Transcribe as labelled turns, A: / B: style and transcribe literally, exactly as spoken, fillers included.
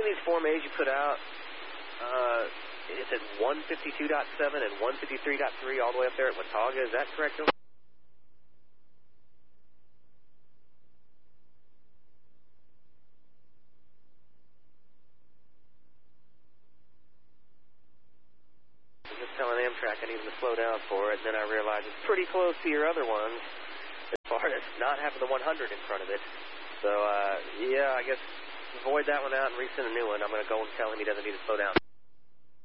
A: of these Form A's you put out, uh, it said one fifty-two point seven and one fifty-three point three all the way up there at Watauga. Is that correct? Just telling Amtrak I need them to slow down for it, and then I realized it's pretty close to your other ones as far as not having the one hundred in front of it. So, uh, yeah, I guess void that one out and resend a new one. I'm going to go and tell him he doesn't need to slow down.